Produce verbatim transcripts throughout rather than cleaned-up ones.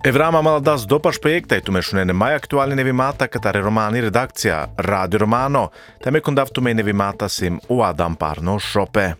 Evrama Maldas dopaš projekta tu mešune mai aktualni nevimata katare romani redakcija Radio Romano, teme kondavtu me nevimata sim u Adam Parno šope.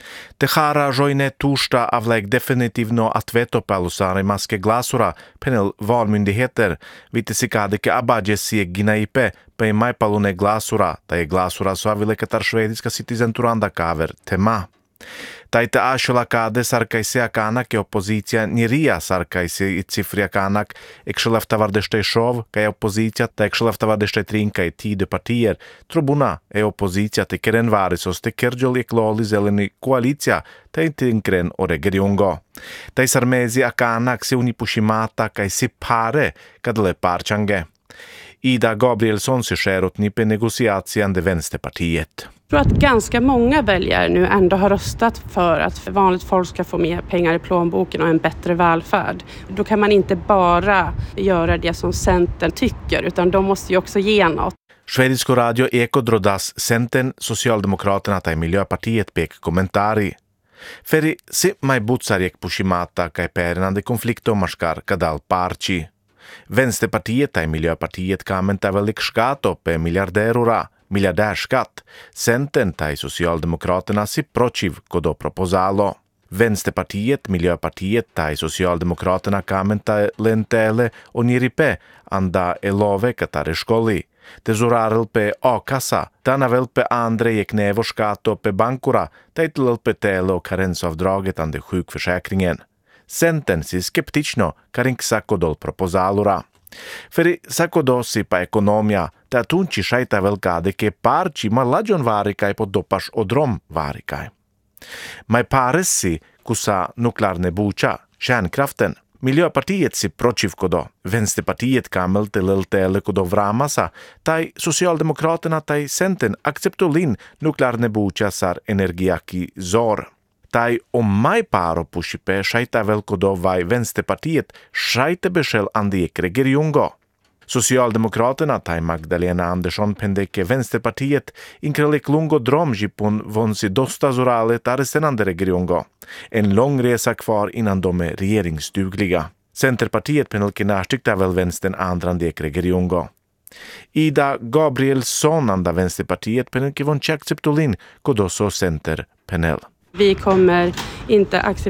Tehara žojne tušta avlägg definitivno att vetopälusare maske glasura penel valmyndigheter vitesikadike abadjesi ginaipe pe maipalune glasura tai glasura suavile katar švediska citizenturanda kaver tema. Taite ashola kade sarkaisia kanak ja oppositia niria sarkaisia itsifria kanak ekshelaftavardeste shov kai oppositia ta ekshelaftavardeste trinka i tide partier tribuna e oppositia te keren varisos te kerjoli ekloli zeleni koalitia te tinkren ore geriongo. Tai sarmezi akanak se unipushimata kai sipare kadle parchange. Ida Gabrielsson ser skärot ni på negociationen det vänsterpartiet. Jag tror att ganska många väljare nu ändå har röstat för att vanligt folk ska få mer pengar i plånboken och en bättre välfärd. Då kan man inte bara göra det som Centern tycker, utan de måste ju också ge något. Sveriges radio Eko drodas Centern, Socialdemokraterna tai Miljöpartiet pek kommentari. Feri si mai butsarjek pushimata kai perinande konfliktomarskar kadal parci. Vänsterpartiet tai Miljöpartiet kamenta velik skato pe miljardärura, miljardärskatt. Centern tai Socialdemokraterna si protiv kodo proposalo. Vänsterpartiet, Miljöpartiet tai Socialdemokraterna kamenta lentele oniripe anda elove katare školi. Tezurarel pe A-kassa, tanavel pe andre jeknevo skato pe bankura, taitlel pe telo karensavdraget ande sjukförsäkringen. Centern si skeptično karink sakodol propozalura. Feri sakodosi pa ekonomia, ta tunči šajta velkade ke parči ma lađon varikaj po dopaš odrom varikaj. Mai paresi kusa nuklearne buča, kärnkraften. Miljöpartiet si protiv kodo, Vänsterpartiet kamel teleltele kodo vramasa, tai Socialdemokraterna tai Centern akceptolin nuklearne buča sar energiaki zor. Tai om mai paro pushipe shaita velkodo vai Vänsterpartiet shaita beshel andekre gerjungo. Socialdemokraterna tai Magdalena Andersson pendeke Vänsterpartiet inkrelek lungo dromjipun vonsi dosta zorale taresenandere gerjungo. En lång resa kvar innan de är regeringsdugliga. Centerpartiet penelke närstykta väl vänstern andrandekre gerjungo. Ida Gabrielsson anda Vänsterpartiet penelke von acceptolin kodoso center penel. Vi kommer inte acceptera